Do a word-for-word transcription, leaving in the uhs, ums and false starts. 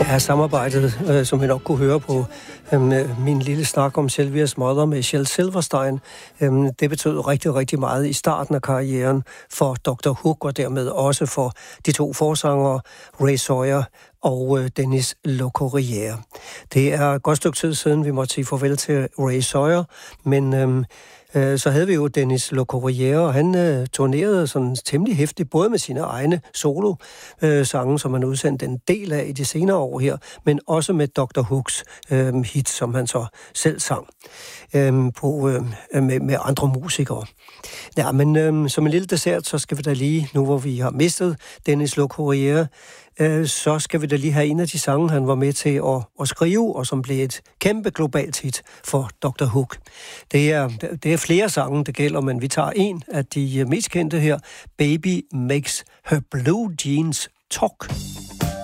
Ja, samarbejdet, øh, som vi nok kunne høre på øh, min lille snak om Sylvia's Mother med Shel Silverstein, øh, det betød rigtig, rigtig meget i starten af karrieren for doktor Hook, og dermed også for de to forsangere, Ray Sawyer og øh, Dennis Locorriere. Det er et godt stykke tid siden, vi måtte sige farvel til Ray Sawyer, men øh, så havde vi jo Dennis Locorriere, og han øh, turnerede sådan temmelig hæftigt, både med sine egne solo-sange, øh, som han udsendte en del af i de senere år her, men også med doktor Hooks øh, hit, som han så selv sang øh, på, øh, med, med andre musikere. Ja, men øh, som en lille dessert, så skal vi da lige, nu hvor vi har mistet Dennis Locorriere, øh, så skal vi da lige have en af de sange, han var med til at, at skrive, og som blev et kæmpe globalt hit for doktor Hook. Det er, det er flere sange, det gælder, men vi tager en af de mest kendte her, Baby Makes Her Blue Jeans Talk.